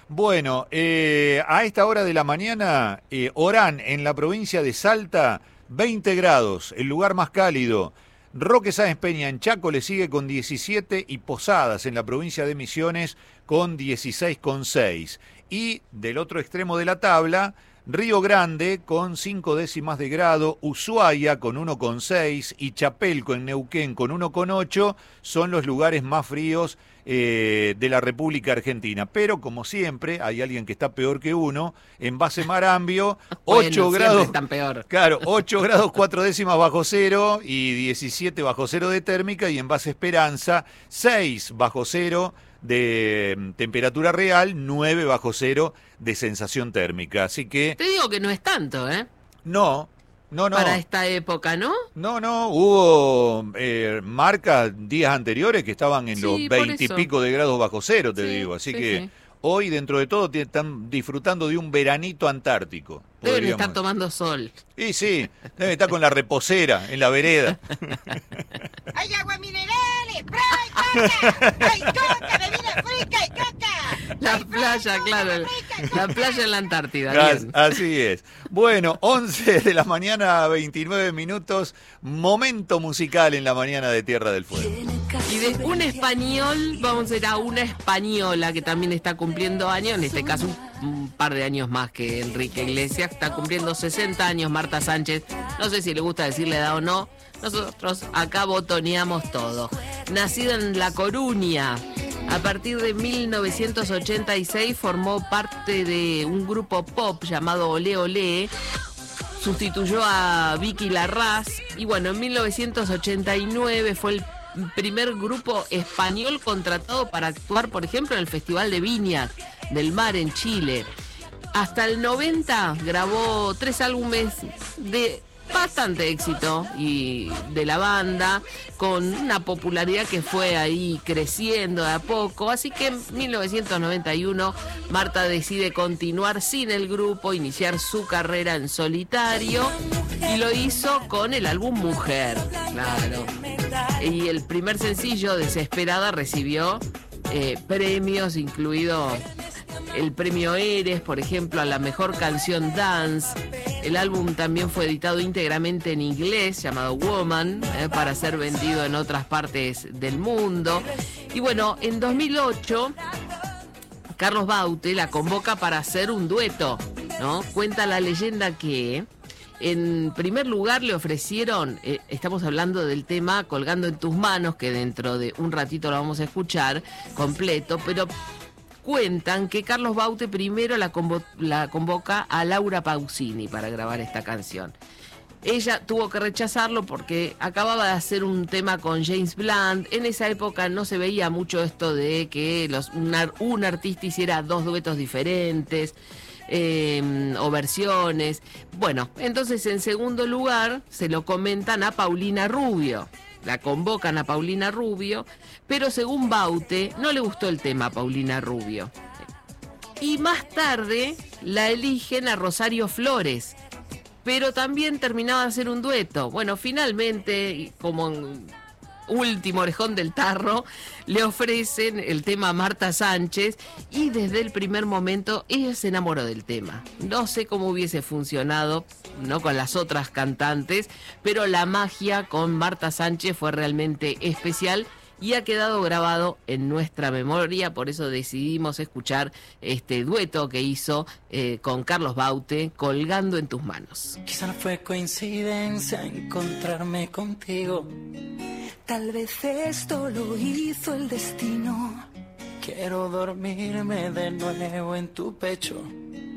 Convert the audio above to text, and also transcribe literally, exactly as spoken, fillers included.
Bueno, eh, a esta hora de la mañana, eh, Orán, en la provincia de Salta, veinte grados, el lugar más cálido. Roque Sáenz Peña en Chaco le sigue con diecisiete y Posadas en la provincia de Misiones con dieciséis coma seis. Y del otro extremo de la tabla, Río Grande con cinco décimas de grado, Ushuaia con uno coma seis y Chapelco en Neuquén con uno coma ocho son los lugares más fríos eh, de la República Argentina. Pero como siempre, hay alguien que está peor que uno. En Base Marambio, ocho bueno, grados. Están peor. Claro, ocho grados cuatro décimas bajo cero y diecisiete bajo cero de térmica. Y en Base Esperanza, seis bajo cero de temperatura real, nueve bajo cero de sensación térmica. Así que... Te digo que no es tanto, ¿eh? No, no, no. Para esta época, ¿no? No, no, hubo eh, marcas días anteriores que estaban en Sí, los por veinte y eso. pico de grados bajo cero, te Sí, digo. Así sí, que sí. hoy, dentro de todo, te- están disfrando de un veranito antártico. Deben podríamos- estar tomando sol. Y sí, debe estar con la reposera en la vereda. ¡Hay agua mineral, spray, coca! ¡Hay coca, bebida fresca y coca! La ¡Hay playa, coca, claro. fresca, La coca! playa en la Antártida. As- Bien. Así es. Bueno, once de la mañana, veintinueve minutos, momento musical en la mañana de Tierra del Fuego. Y de un español vamos a ir a una española que también está cumpliendo años, en este caso un, un par de años más que Enrique Iglesias, está cumpliendo sesenta años Marta Sánchez, no sé si le gusta decirle edad o no, nosotros acá botoneamos todo. Nacida en La Coruña, a partir de mil novecientos ochenta y seis formó parte de un grupo pop llamado Olé Olé, sustituyó a Vicky Larraz y bueno, en mil novecientos ochenta y nueve fue el primer grupo español contratado para actuar, por ejemplo, en el Festival de Viña del Mar en Chile. Hasta el noventa grabó tres álbumes de bastante éxito y de la banda, con una popularidad que fue ahí creciendo de a poco, así que en mil novecientos noventa y uno Marta decide continuar sin el grupo, iniciar su carrera en solitario y lo hizo con el álbum Mujer, claro. Y el primer sencillo, Desesperada, recibió eh, premios, incluido el premio Eres, por ejemplo, a la mejor canción dance. El álbum también fue editado íntegramente en inglés, llamado Woman, eh, para ser vendido en otras partes del mundo. Y bueno, en dos mil ocho, Carlos Baute la convoca para hacer un dueto, ¿no? Cuenta la leyenda que... En primer lugar le ofrecieron, eh, estamos hablando del tema Colgando en tus manos, que dentro de un ratito lo vamos a escuchar completo, pero cuentan que Carlos Baute primero la, convo- la convoca a Laura Pausini para grabar esta canción. Ella tuvo que rechazarlo porque acababa de hacer un tema con James Blunt. En esa época no se veía mucho esto de que los, un, ar- un artista hiciera dos duetos diferentes. Eh, o versiones. Bueno, entonces en segundo lugar se lo comentan a Paulina Rubio. La convocan a Paulina Rubio, pero según Baute no le gustó el tema a Paulina Rubio. Y más tarde la eligen a Rosario Flores, pero también terminaba de hacer un dueto. Bueno, finalmente, como en último orejón del tarro, le ofrecen el tema a Marta Sánchez y desde el primer momento ella se enamoró del tema. No sé cómo hubiese funcionado, no con las otras cantantes, pero la magia con Marta Sánchez fue realmente especial y ha quedado grabado en nuestra memoria, por eso decidimos escuchar este dueto que hizo eh, con Carlos Baute, Colgando en tus manos. Quizá no fue coincidencia encontrarme contigo. Tal vez esto lo hizo el destino. Quiero dormirme de nuevo en tu pecho.